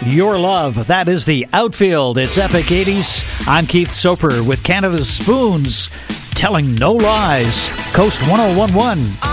Your Love, that is the Outfield. It's Epic 80s. I'm Keith Soper with Canada's Spoons, telling no lies. Coast 1011.